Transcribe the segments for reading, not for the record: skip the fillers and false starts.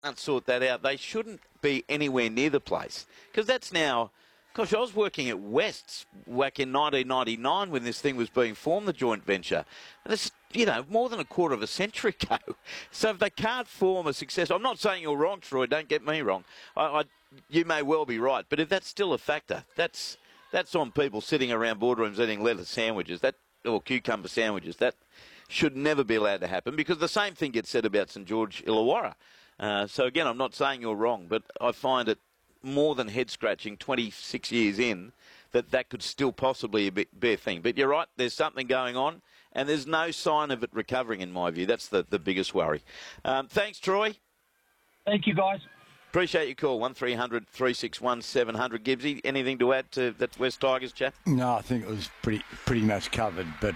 sort that out, they shouldn't be anywhere near the place. Because that's now... Gosh, I was working at West's back in 1999 when this thing was being formed, the joint venture. And it's, more than a quarter of a century ago. So if they can't form a success... I'm not saying you're wrong, Troy, don't get me wrong. You may well be right, but if that's still a factor, that's on people sitting around boardrooms eating lettuce sandwiches or cucumber sandwiches. That should never be allowed to happen, because the same thing gets said about St George Illawarra. So again, I'm not saying you're wrong, but I find it more than head-scratching 26 years in that could still possibly be a thing. But you're right, there's something going on, and there's no sign of it recovering, in my view. That's the biggest worry. Thanks, Troy. Thank you, guys. Appreciate your call. 1300 361 700. Gibbsy, anything to add to that West Tigers chat? No, I think it was pretty much covered, but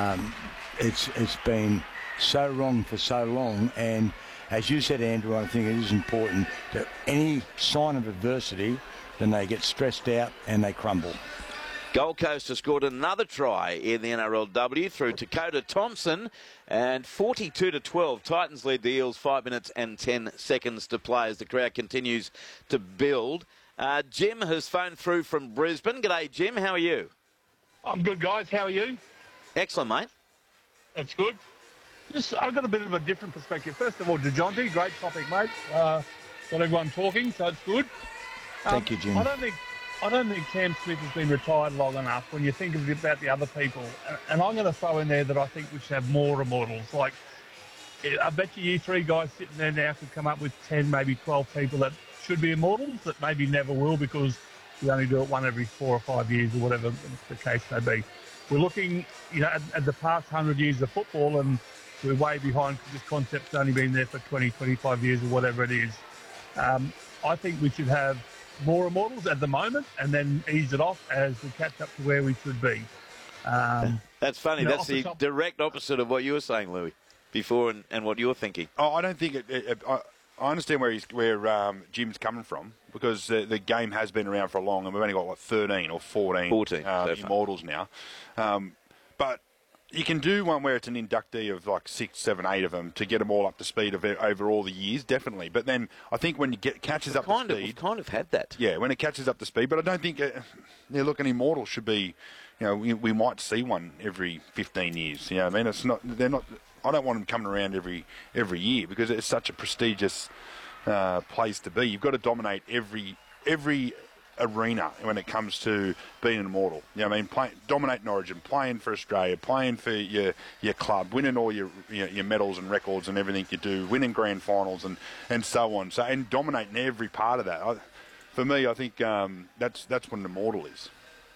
it's been so wrong for so long, and as you said, Andrew, I think it is important that any sign of adversity, then they get stressed out and they crumble. Gold Coast has scored another try in the NRLW through Dakota Thompson, and 42-12. Titans lead the Eels, 5 minutes and 10 seconds to play as the crowd continues to build. Jim has phoned through from Brisbane. G'day, Jim. How are you? I'm good, guys. How are you? Excellent, mate. That's good. I've got a bit of a different perspective. First of all, DeJounte, great topic, mate. Got everyone talking, so it's good. Thank you, Jim. I don't think Cam Smith has been retired long enough when you think about the other people. And I'm going to throw in there that I think we should have more immortals. Like, I bet you 3 guys sitting there now could come up with 10, maybe 12 people that should be immortals that maybe never will, because we only do it one every 4 or 5 years or whatever the case may be. We're looking, at the past 100 years of football, and we're way behind because this concept's only been there for 20, 25 years or whatever it is. I think we should have more immortals at the moment and then ease it off as we catch up to where we should be. That's funny. That's the direct opposite of what you were saying, Louis, before and what you're thinking. Oh, I don't think I understand where Jim's coming from, because the game has been around for a long, and we've only got 13 or 14 immortals now. But you can do one where it's an inductee of like 6, 7, 8 of them to get them all up to speed over all the years, definitely. But then I think when you catches up to speed... We've kind of had that. Yeah, when it catches up to speed. But I don't think... an immortal should be... we might see one every 15 years. You know what I mean? It's not... They're not... I don't want them coming around every year, because it's such a prestigious place to be. You've got to dominate every arena when it comes to being an immortal. Dominating Origin, playing for Australia, playing for your club, winning all your medals and records and everything you do, winning grand finals and so on. So, and dominating every part of that. For me, I think that's what an immortal is.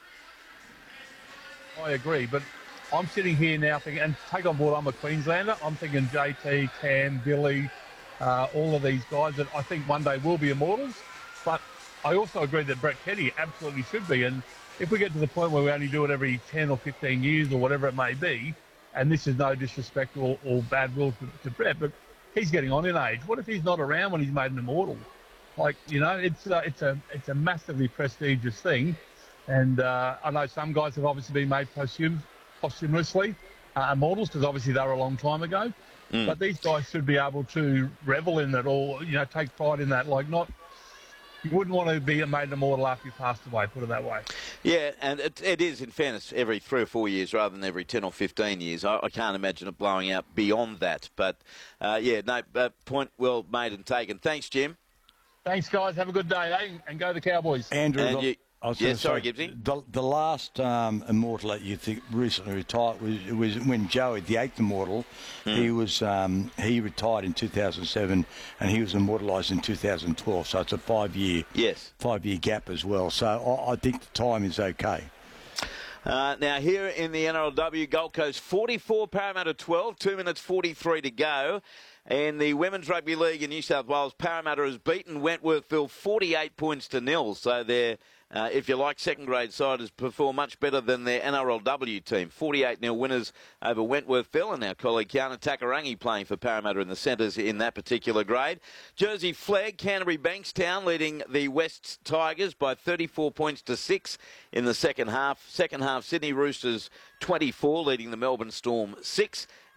I agree, but I'm sitting here now thinking, and take on board, I'm a Queenslander, I'm thinking JT, Cam, Billy, all of these guys that I think one day will be immortals, but I also agree that Brett Kenny absolutely should be. And if we get to the point where we only do it every 10 or 15 years or whatever it may be, and this is no disrespect or bad will to Brett, but he's getting on in age. What if he's not around when he's made an immortal? It's a massively prestigious thing. And I know some guys have obviously been made posthumously immortals, because obviously they were a long time ago. But these guys should be able to revel in it, or take pride in that. You wouldn't want to be made immortal after you passed away, put it that way. Yeah, and it is, in fairness, every 3 or 4 years rather than every 10 or 15 years. I can't imagine it blowing out beyond that. But, point well made and taken. Thanks, Jim. Thanks, guys. Have a good day, eh? And go the Cowboys. Andrew, sorry, Gibbsy. The last immortal that you think recently retired was when Joey, the 8th immortal, he retired in 2007, and he was immortalised in 2012. So it's a 5-year gap as well. So I think the time is okay. Now here in the NRLW, Gold Coast 44, Parramatta 12, 2 minutes 43 to go. In the Women's Rugby League in New South Wales, Parramatta has beaten Wentworthville 48 points to 0. So they're, if you like, second-grade side has performed much better than their NRLW team. 48-0 winners over Wentworthville, and our colleague Kiana Takarangi playing for Parramatta in the centres in that particular grade. Jersey Flegg, Canterbury Bankstown leading the West Tigers by 34 points to 6 in the second half. Second half, Sydney Roosters 24 leading the Melbourne Storm 6.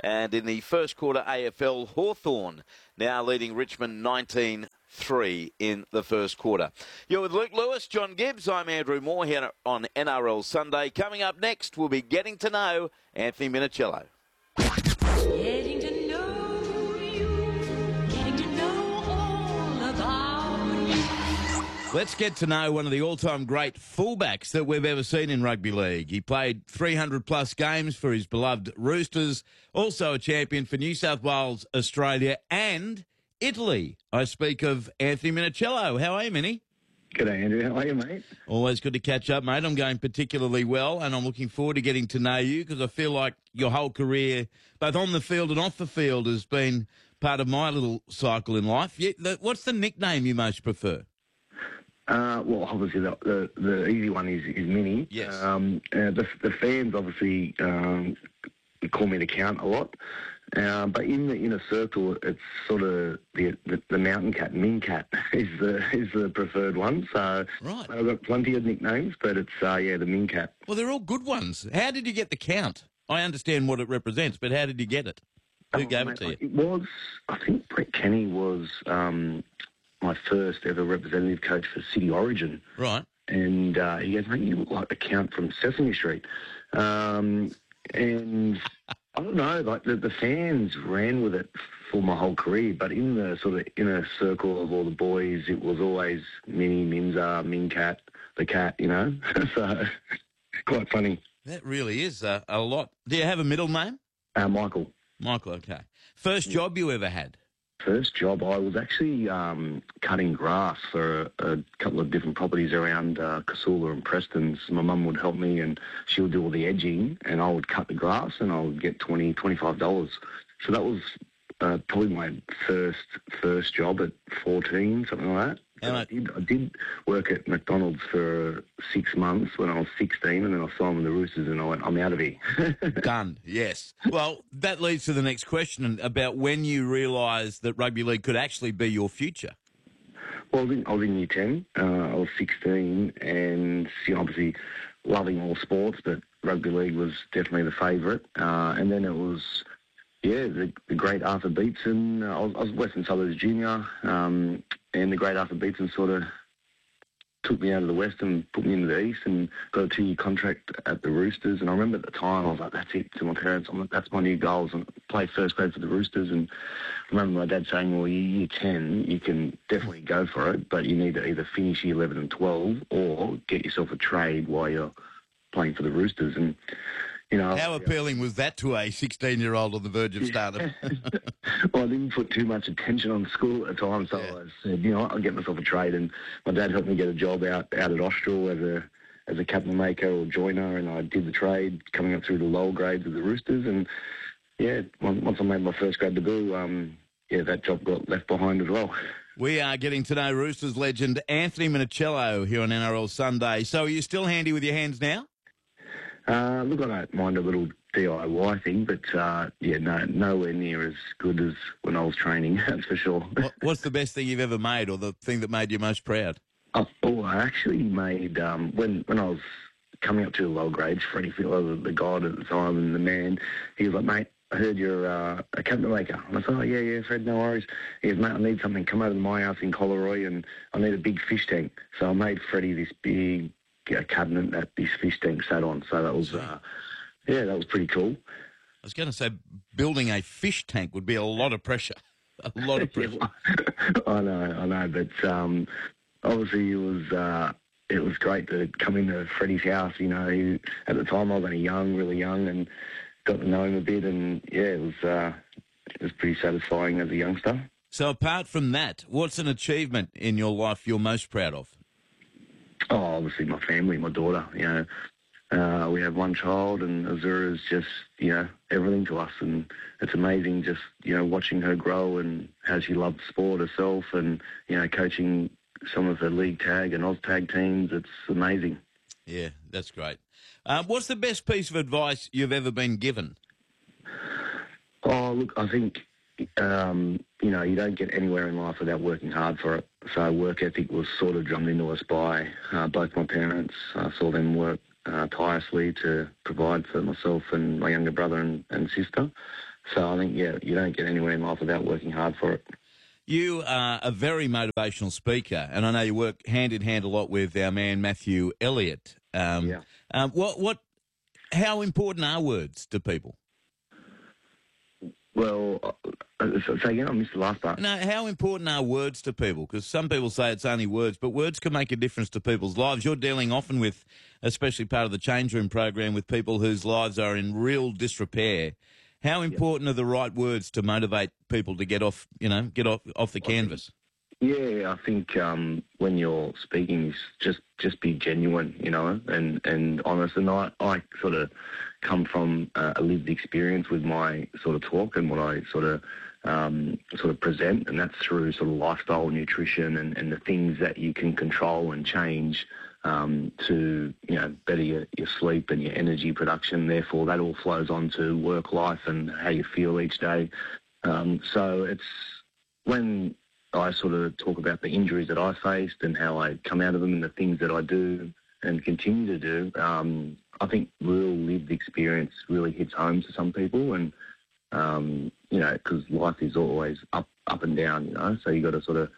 And in the first quarter AFL, Hawthorn now leading Richmond 19-3 in the first quarter. You're with Luke Lewis, John Gibbs. I'm Andrew Moore here on NRL Sunday. Coming up next, we'll be getting to know Anthony Minichiello. Getting to know you, getting to know all about you. Let's get to know one of the all-time great fullbacks that we've ever seen in rugby league. He played 300-plus games for his beloved Roosters, also a champion for New South Wales, Australia and Italy. I speak of Anthony Minichiello. How are you, Minnie? G'day, Andrew. How are you, mate? Always good to catch up, mate. I'm going particularly well, and I'm looking forward to getting to know you because I feel like your whole career, both on the field and off the field, has been part of my little cycle in life. What's the nickname you most prefer? Well, obviously the easy one is Mini. Yes. The fans obviously call me the Count a lot, but in the inner circle, it's sort of the Mountain Cat, Min Cat is the preferred one. So right. I've got plenty of nicknames, but it's the Min Cat. Well, they're all good ones. How did you get the Count? I understand what it represents, but how did you get it? Who gave it to you? It was, I think Brett Kenny was my first ever representative coach for City Origin. Right. And he goes, mate, you look like the Count from Sesame Street. And I don't know, like the fans ran with it for my whole career, but in the sort of inner circle of all the boys, it was always Mini, Minza, Min Cat, the cat, you know. So quite funny. That really is a lot. Do you have a middle name? Michael. Michael, okay. First job you ever had? First job, I was actually cutting grass for a couple of different properties around Casula and Preston. So my mum would help me and she would do all the edging and I would cut the grass and I would get $20, $25. So that was probably my first job at 14, something like that. I did work at McDonald's for 6 months when I was 16 and then I signed with the Roosters and I went, I'm out of here. Done, yes. Well, that leads to the next question about when you realised that rugby league could actually be your future. Well, I was in year 10. I was 16 and obviously loving all sports, but rugby league was definitely the favourite. And then it was, the great Arthur Beetson. I was Western Suburbs junior, and the great Arthur Beetson sort of took me out of the West and put me into the East and got a 2-year contract at the Roosters. And I remember at the time, I was like, that's it, to my parents. I'm like, that's my new goals. And play first grade for the Roosters. And I remember my dad saying, well, year 10, you can definitely go for it, but you need to either finish year 11 and 12 or get yourself a trade while you're playing for the Roosters. And how appealing was that to a 16-year-old on the verge of stardom? Well, I didn't put too much attention on school at the time, so I said, I'll get myself a trade. And my dad helped me get a job out at Austral as a cabinet maker or joiner, and I did the trade coming up through the lower grades of the Roosters. And, once I made my first grade debut, that job got left behind as well. We are getting to know Roosters legend Anthony Minichiello here on NRL Sunday. So are you still handy with your hands now? Look, I don't mind a little DIY thing, but nowhere near as good as when I was training, that's for sure. What's the best thing you've ever made, or the thing that made you most proud? I actually made, when I was coming up to the lower grades, Freddie Fielder, the god at the time, and the man, he was like, mate, I heard you're a cabinet maker. And I said, oh, yeah, Fred, no worries. He goes, mate, I need something. Come over to my house in Collaroy, and I need a big fish tank. So I made Freddie this big cabinet that this fish tank sat on. So that was, that was pretty cool. I was going to say, building a fish tank would be a lot of pressure. A lot of pressure. I know, but obviously it was great to come into Freddie's house. At the time I was only really young, and got to know him a bit, and it was pretty satisfying as a youngster. So apart from that, what's an achievement in your life you're most proud of? Oh, obviously my family, my daughter. We have one child, and Azura is just everything to us, and it's amazing just watching her grow and how she loves sport herself, and coaching some of her league tag and OzTag teams. It's amazing. Yeah, that's great. What's the best piece of advice you've ever been given? Oh, look, I think, you don't get anywhere in life without working hard for it. So work ethic was sort of drummed into us by both my parents. I saw them work tirelessly to provide for myself and my younger brother and sister. So I think, yeah, you don't get anywhere in life without working hard for it. You are a very motivational speaker, and I know you work hand in hand a lot with our man Matthew Elliott. Yeah. How important are words to people? Well, say again, I missed the last part. No, how important are words to people? Because some people say it's only words, but words can make a difference to people's lives. You're dealing often with, especially part of the Change Room program, with people whose lives are in real disrepair. How important are the right words to motivate people to get off the canvas? Yeah, I think when you're speaking, just be genuine, and honest. And I sort of come from a lived experience with my sort of talk and what I sort of present, and that's through sort of lifestyle, nutrition, and the things that you can control and change to better your sleep and your energy production. Therefore, that all flows on to work life and how you feel each day. So it's when I sort of talk about the injuries that I faced and how I come out of them and the things that I do and continue to do. I think real lived experience really hits home to some people, and because life is always up and down, so you got to sort of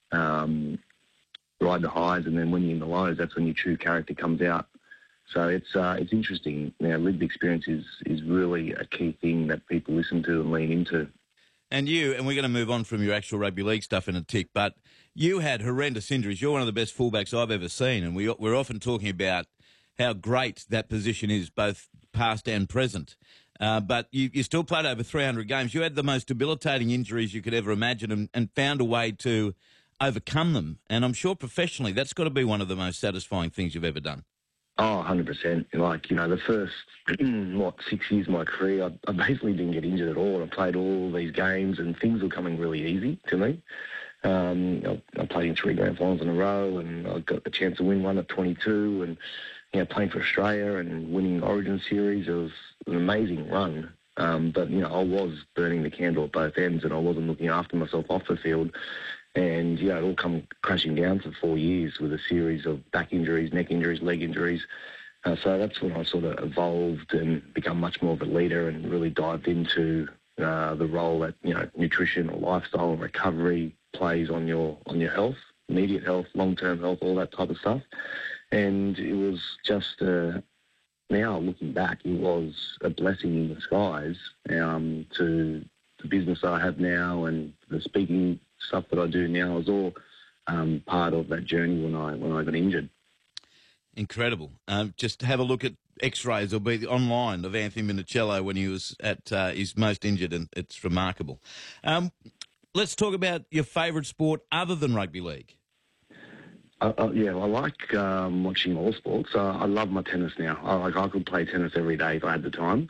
ride the highs, and then when you're in the lows, that's when your true character comes out. So it's interesting. Lived experience is really a key thing that people listen to and lean into. And we're going to move on from your actual rugby league stuff in a tick, but you had horrendous injuries. You're one of the best fullbacks I've ever seen, and we're often talking about how great that position is, both past and present. But you still played over 300 games. You had the most debilitating injuries you could ever imagine and found a way to overcome them. And I'm sure professionally that's got to be one of the most satisfying things you've ever done. Oh, 100%. The first, 6 years of my career, I basically didn't get injured at all. I played all these games and things were coming really easy to me. I played in 3 grand finals in a row, and I got the chance to win one at 22, and playing for Australia and winning Origin Series. It was an amazing run. But I was burning the candle at both ends, and I wasn't looking after myself off the field. And, it all come crashing down for 4 years with a series of back injuries, neck injuries, leg injuries. So that's when I sort of evolved and become much more of a leader and really dived into the role that, nutrition or lifestyle and recovery plays on your health, immediate health, long-term health, all that type of stuff. And it was just, now looking back, it was a blessing in disguise to the business that I have now, and the speaking stuff that I do now is all part of that journey when I got injured. Incredible. Just have a look at X-rays or be online of Anthony Minicello when he was at his most injured, and it's remarkable. Let's talk about your favourite sport other than rugby league. I like watching all sports. I love my tennis now. I could play tennis every day if I had the time.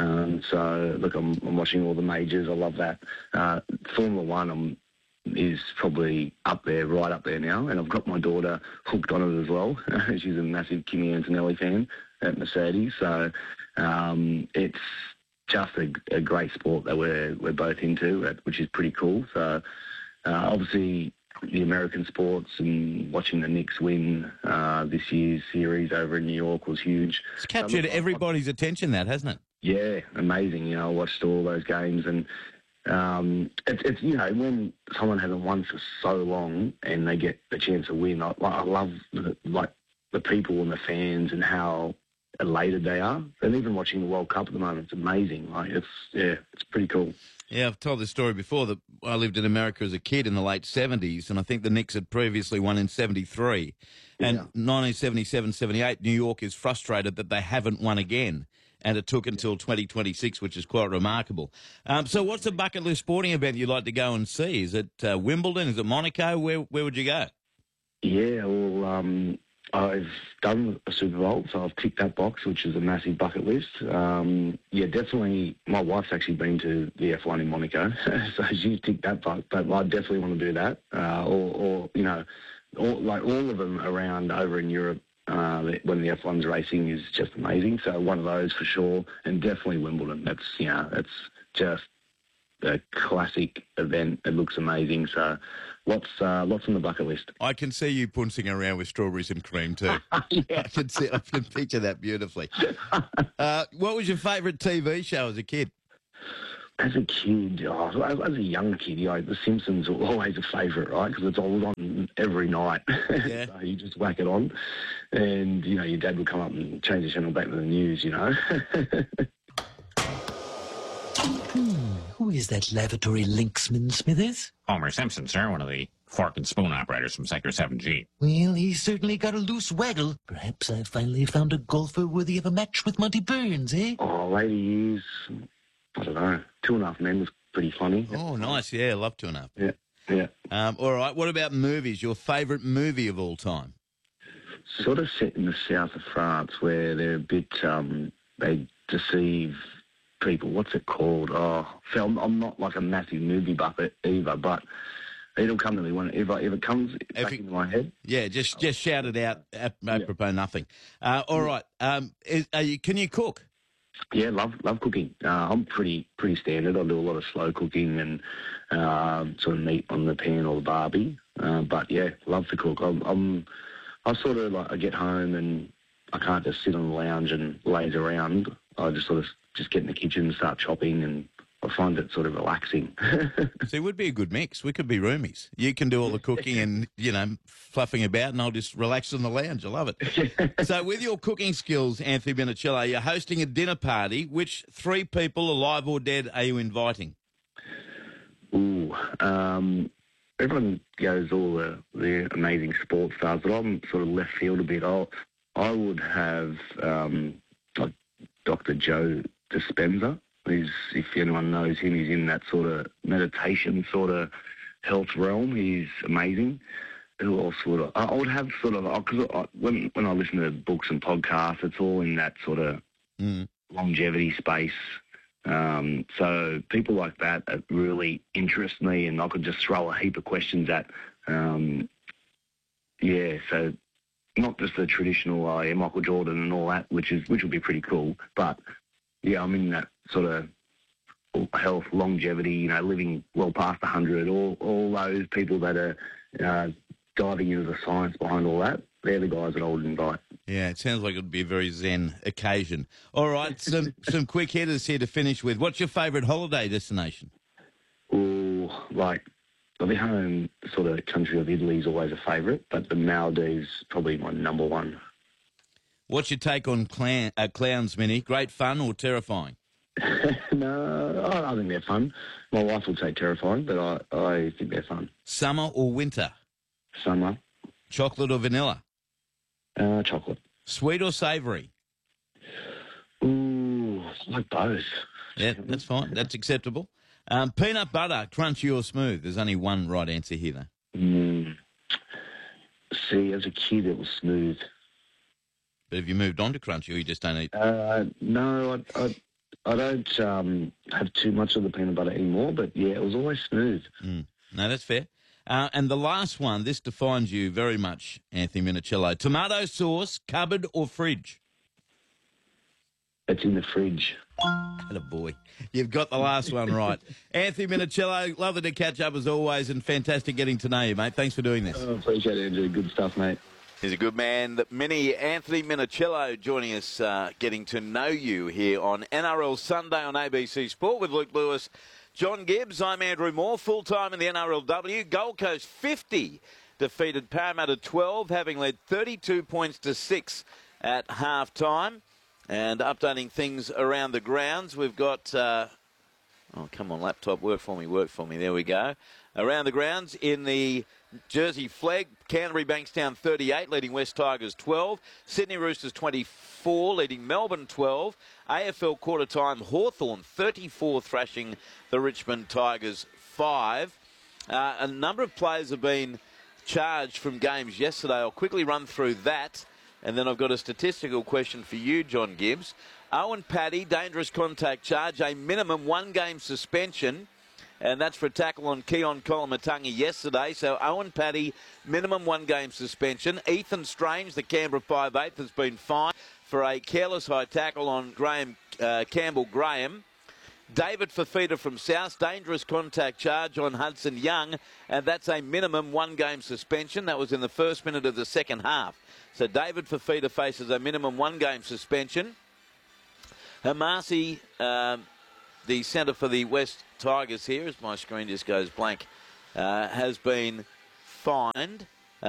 I'm watching all the majors. I love that. Formula One is probably right up there now, and I've got my daughter hooked on it as well. She's a massive Kimi Antonelli fan at Mercedes, so it's just a great sport that we're both into, which is pretty cool. So obviously the American sports and watching the Knicks win this year's series over in New York was huge. It's captured everybody's attention, that, hasn't it? Yeah, amazing. I watched all those games, and it's when someone hasn't won for so long and they get a chance to win, I love the people and the fans and how elated they are. And even watching the World Cup at the moment, it's amazing. It's pretty cool. Yeah, I've told this story before that I lived in America as a kid in the late 70s, and I think the Knicks had previously won in 73. And 1977, 78, New York is frustrated that they haven't won again. And it took until 2026, which is quite remarkable. So what's the bucket list sporting event you'd like to go and see? Is it Wimbledon? Is it Monaco? Where would you go? Yeah, well, I've done a Super Bowl, so I've ticked that box, which is a massive bucket list. Definitely. My wife's actually been to the F1 in Monaco, so she's ticked that box. But I definitely want to do that, all of them around over in Europe. When the F1's racing is just amazing. So one of those for sure, and definitely Wimbledon. That's just a classic event. It looks amazing. So lots on the bucket list. I can see you pouncing around with strawberries and cream too. Yeah. I can picture that beautifully. What was your favourite TV show as a kid? As a kid, as a young kid, The Simpsons were always a favourite, right? Because it's all on every night. Yeah. So you just whack it on, and your dad would come up and change the channel back to the news. Who is that lavatory linksman, Smithers? Homer Simpson, sir, one of the fork and spoon operators from Sector 7G. Well, he's certainly got a loose waggle. Perhaps I've finally found a golfer worthy of a match with Monty Burns, eh? Oh, later years, I don't know. 2.5 Men was pretty funny. Oh, nice. Yeah, love 2.5. Yeah. All right. What about movies? Your favourite movie of all time? Sort of set in the south of France where they're a bit, they deceive people. What's it called? I'm not like a massive movie buff either, but it'll come to me if it comes back into my head. Yeah, just shout it out. Apropos nothing. All right. Can you cook? Yeah, love cooking. I'm pretty standard. I do a lot of slow cooking and sort of meat on the pan or the barbie. But yeah, love to cook. I sort of I get home and I can't just sit on the lounge and laze around. I just sort of get in the kitchen and start chopping, and I find it sort of relaxing. So it would be a good mix. We could be roomies. You can do all the cooking and, fluffing about, and I'll just relax on the lounge. I love it. So with your cooking skills, Anthony Minichiello, you're hosting a dinner party. Which 3 people, alive or dead, are you inviting? Ooh, everyone goes all the amazing sports stars, but I'm sort of left field a bit. I would have like Dr. Joe Dispenza. If anyone knows him, he's in that sort of meditation sort of health realm. He's amazing. Who else would I would have sort of, because when I listen to books and podcasts, it's all in that sort of longevity space. So people like that really interest me, and I could just throw a heap of questions at. So not just the traditional Michael Jordan and all that, which would be pretty cool, but yeah, I'm in that sort of health, longevity, living well past 100, all those people that are diving into the science behind all that, they're the guys that I would invite. Yeah, it sounds like it would be a very zen occasion. All right, some quick hitters here to finish with. What's your favourite holiday destination? Oh, I'll be home, sort of country of Italy is always a favourite, but the Maldives probably my number one. What's your take on clowns, Minnie? Great fun or terrifying? No, I think they're fun. My wife would say terrifying, but I think they're fun. Summer or winter? Summer. Chocolate or vanilla? Chocolate. Sweet or savoury? Ooh, I like both. Yeah, that's fine. That's acceptable. Peanut butter, crunchy or smooth? There's only one right answer here, though. See, as a kid, it was smooth. But have you moved on to crunchy, or you just don't eat? No, I don't have too much of the peanut butter anymore, but yeah, it was always smooth. No, that's fair. And the last one, this defines you very much, Anthony Minichiello. Tomato sauce, cupboard or fridge? It's in the fridge. Attaboy. You've got the last one right. Anthony Minichiello, lovely to catch up as always, and fantastic getting to know you, mate. Thanks for doing this. Appreciate it, Andrew. Good stuff, mate. He's a good man. Anthony Minichiello joining us, getting to know you here on NRL Sunday on ABC Sport with Luke Lewis, John Gibbs. I'm Andrew Moore, full-time in the NRLW. Gold Coast 50 defeated Parramatta 12, having led 32 points to 6 at half-time. And updating things around the grounds, we've got... oh, come on, laptop, work for me. There we go. Around the grounds in the Jersey Flag, Canterbury Bankstown 38, leading West Tigers 12. Sydney Roosters 24, leading Melbourne 12. AFL quarter time, Hawthorn 34, thrashing the Richmond Tigers 5. A number of players have been charged from games yesterday. I'll quickly run through that. And then I've got a statistical question for you, John Gibbs. Owen Paddy, dangerous contact charge, a minimum 1-game suspension. And that's for a tackle on Keon Kolomatangi yesterday. So Owen Paddy, minimum 1-game suspension. Ethan Strange, the Canberra 5'8", has been fined for a careless high tackle on Campbell-Graham. David Fafita from South, dangerous contact charge on Hudson Young. And that's a minimum 1-game suspension. That was in the first minute of the second half. So David Fafita faces a minimum 1-game suspension. Hamasi the centre for the West Tigers here, as my screen just goes blank, has been fined.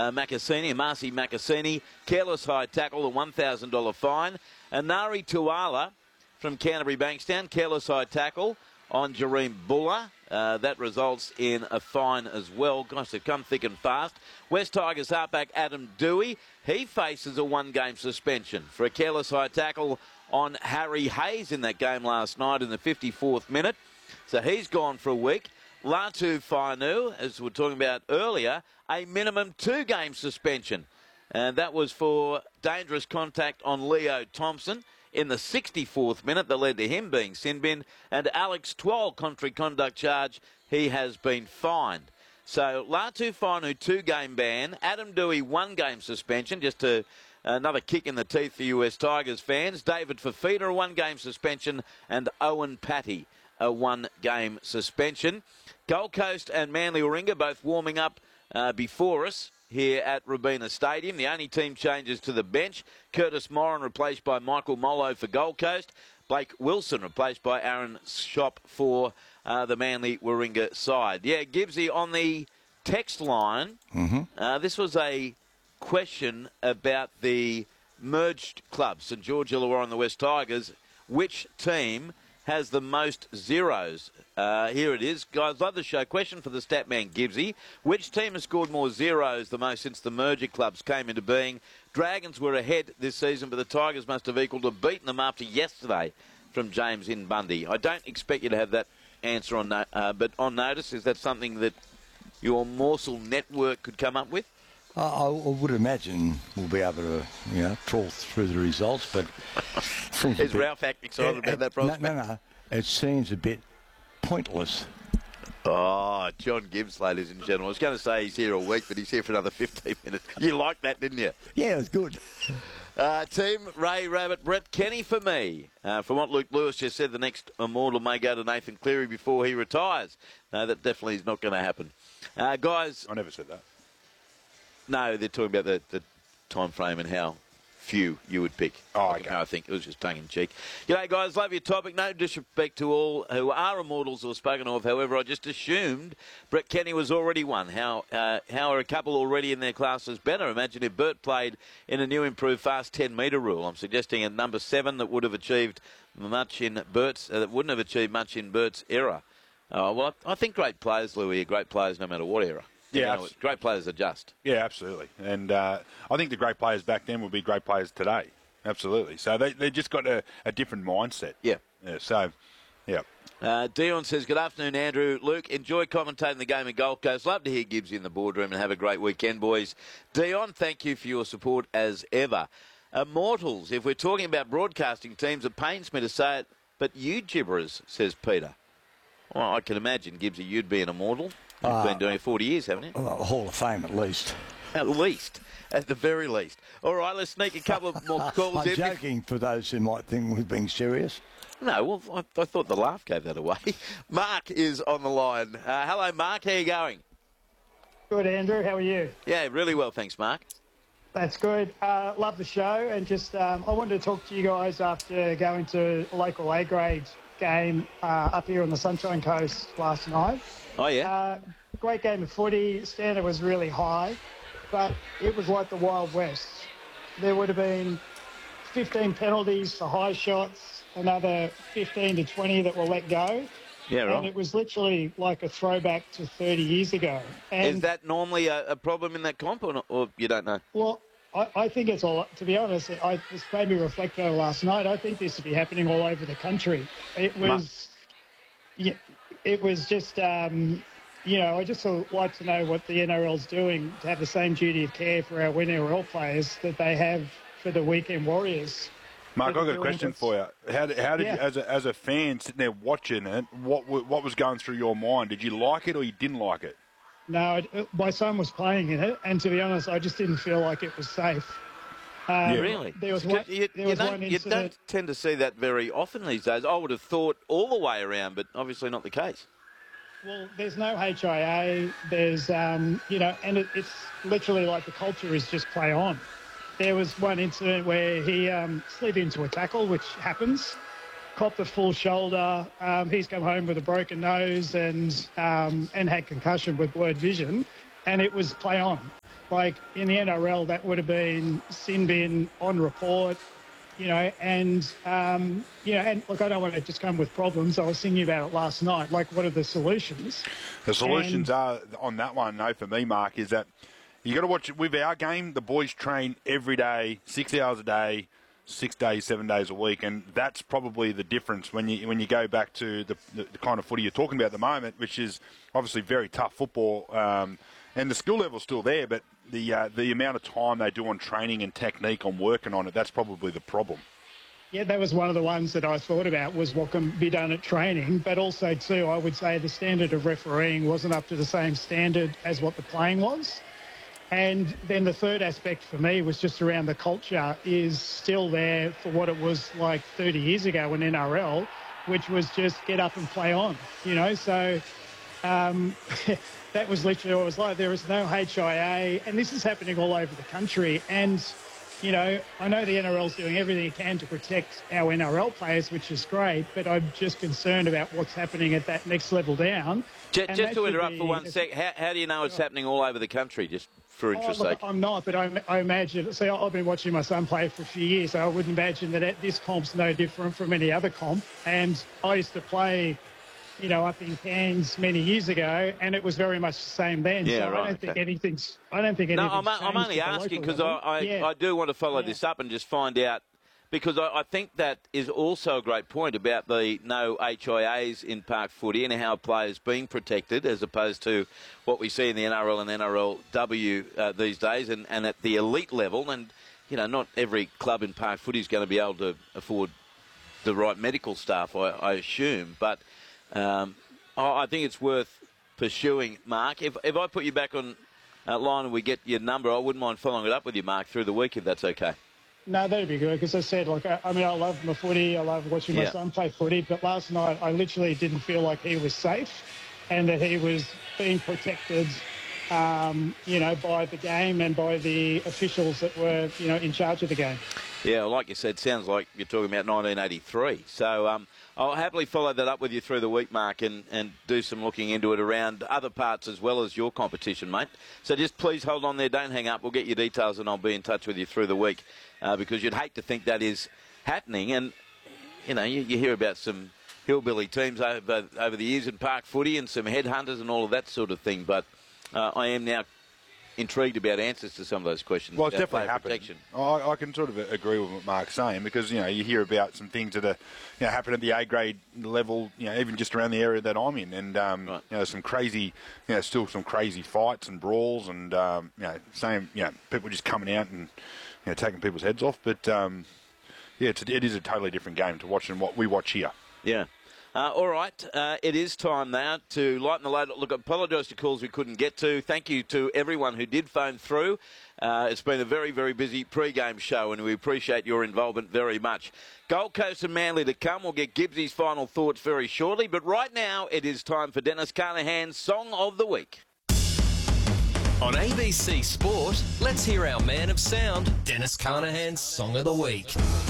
Marcy Macassini, careless high tackle, a $1,000 fine. Anari Tuala from Canterbury Bankstown, careless high tackle on Jareem Buller. That results in a fine as well. Gosh, they've come thick and fast. West Tigers halfback Adam Dewey, he faces a one-game suspension for a careless high tackle on Harry Hayes in that game last night in the 54th minute. So he's gone for a week. Latu Fainu, as we were talking about earlier, a minimum 2-game suspension. And that was for dangerous contact on Leo Thompson in the 64th minute that led to him being sin-binned. And Alex Twal, contrary conduct charge, he has been fined. So Latu Fainu, 2-game ban. Adam Dewey, 1-game suspension, just another kick in the teeth for US Tigers fans. David Fafita, a 1-game suspension. And Owen Patty, a 1-game suspension. Gold Coast and Manly Warringah both warming up before us here at Robina Stadium. The only team changes to the bench. Curtis Moran replaced by Michael Molo for Gold Coast. Blake Wilson replaced by Aaron Shop for the Manly Warringah side. Yeah, Gibbsy, on the text line, this was a question about the merged clubs, St George Illawarra and the West Tigers. Which team has the most zeros? Here it is. Guys, love the show. Question for the stat man Gibbsy. Which team has scored more zeros the most since the merger clubs came into being? Dragons were ahead this season, but the Tigers must have equalled or beaten them after yesterday, from James in Bundy. I don't expect you to have that answer on, but on notice, is that something that your Morsel network could come up with? I would imagine we'll be able to, trawl through the results, but... Is Ralph excited about that prospect? No. It seems a bit pointless. Oh, John Gibbs, ladies and gentlemen. I was going to say he's here a week, but he's here for another 15 minutes. You liked that, didn't you? Yeah, it was good. Team Ray Rabbit, Brett Kenny for me. From what Luke Lewis just said, the next immortal may go to Nathan Cleary before he retires. No, that definitely is not going to happen. Guys... I never said that. No, they're talking about the time frame and how few you would pick. Oh, okay. I think it was just tongue-in-cheek. G'day, guys. Love your topic. No disrespect to all who are immortals or spoken of. However, I just assumed Brett Kenny was already one. How are a couple already in their classes better? Imagine if Bert played in a new improved fast 10-metre rule. I'm suggesting a number 7 that would have achieved much in Bert's, that wouldn't have achieved much in Bert's era. Well, I think great players, Louis, are great players no matter what era. Yeah, great players adjust. Yeah, absolutely. And I think the great players back then would be great players today. Absolutely. So they just got a different mindset. Yeah. So, yeah. Dion says, good afternoon, Andrew. Luke, enjoy commentating the game at Gold Coast. Love to hear Gibbs in the boardroom, and have a great weekend, boys. Dion, thank you for your support as ever. Immortals, if we're talking about broadcasting teams, it pains me to say it, but you gibberers, says Peter. Well, I can imagine, Gibbsy, you'd be an immortal. You've been doing it 40 years, haven't you? Hall of Fame, at least. At least. At the very least. All right, let's sneak a couple of more calls in. I'm joking for those who might think we're being serious. No, well, I thought the laugh gave that away. Mark is on the line. Hello, Mark. How are you going? Good, Andrew. How are you? Yeah, really well, thanks, Mark. That's good. Love the show. And just I wanted to talk to you guys after going to a local A-grade game up here on the Sunshine Coast last night. Oh, yeah? Great game of footy. Standard was really high, but it was like the Wild West. There would have been 15 penalties for high shots, another 15 to 20 that were let go. Yeah, right. And it was literally like a throwback to 30 years ago. And is that normally a problem in that comp, or you don't know? Well, I think it's all, to be honest, this made me reflect on last night. I think this would be happening all over the country. It was... It was just, I just would like to know what the NRL's doing to have the same duty of care for our NRL players that they have for the weekend Warriors. Mark, I've got a question for you. How did you, as a fan sitting there watching it, what was going through your mind? Did you like it or you didn't like it? No, my son was playing in it, and to be honest, I just didn't feel like it was safe. Really? There was one you don't tend to see that very often these days. I would have thought all the way around, but obviously not the case. Well, there's no HIA. There's, and it's literally like the culture is just play on. There was one incident where he slid into a tackle, which happens, copped a full shoulder. He's come home with a broken nose and had concussion with blurred vision, and it was play on. Like in the NRL, that would have been sin bin on report, and look, I don't want to just come with problems. I was thinking about it last night. Like, what are the solutions? The solutions are on that one, for me, Mark, is that you got to watch it with our game. The boys train every day, 6 hours a day, 6 days, 7 days a week, and that's probably the difference when you go back to the kind of footy you're talking about at the moment, which is obviously very tough football, and the skill level's still there, but the amount of time they do on training and technique on working on it, that's probably the problem. Yeah, that was one of the ones that I thought about, was what can be done at training, but also too, I would say the standard of refereeing wasn't up to the same standard as what the playing was. And then the third aspect for me was just around the culture is still there for what it was like 30 years ago in NRL, which was just get up and play on, so that was literally what it was like. There is no HIA, and this is happening all over the country. And, I know the NRL's doing everything it can to protect our NRL players, which is great, but I'm just concerned about what's happening at that next level down. Just to interrupt for 1 sec, how do you know it's happening all over the country, just for interest's sake? I'm not, but I imagine, I've been watching my son play for a few years, so I would imagine that this comp's no different from any other comp. And I used to play, up in Cairns many years ago, and it was very much the same then. Yeah, so right, I don't think anything's. No, I'm only asking because I do want to follow this up and just find out, because I think that is also a great point about the no HIAs in park footy and how players being protected, as opposed to what we see in the NRL and NRLW these days, and at the elite level. And not every club in park footy is going to be able to afford the right medical staff, I assume, but. I think it's worth pursuing, Mark. If I put you back on line and we get your number, I wouldn't mind following it up with you, Mark, through the week, if that's okay. No, that'd be good, because I said, I love my footy. I love watching my son play footy. But last night, I literally didn't feel like he was safe and that he was being protected, by the game and by the officials that were, in charge of the game. Yeah, like you said, sounds like you're talking about 1983. So I'll happily follow that up with you through the week, Mark, and do some looking into it around other parts as well as your competition, mate. So just please hold on there. Don't hang up. We'll get your details and I'll be in touch with you through the week, because you'd hate to think that is happening. And, you hear about some hillbilly teams over the years in park footy and some headhunters and all of that sort of thing. But I am now intrigued about answers to some of those questions. Well, it's definitely happening. I can sort of agree with what Mark's saying, because you hear about some things that are happen at the A grade level, even just around the area that I'm in, and some crazy, still some crazy fights and brawls, and people just coming out and taking people's heads off. But it is a totally different game to watching what we watch here. Yeah. All right, it is time now to lighten the load. Look, I apologise to calls we couldn't get to. Thank you to everyone who did phone through. It's been a very, very busy pre-game show, and we appreciate your involvement very much. Gold Coast and Manly to come. We'll get Gibbsy's final thoughts very shortly. But right now, it is time for Dennis Carnahan's Song of the Week. On ABC Sport, let's hear our man of sound, Dennis Carnahan's Song of the Week.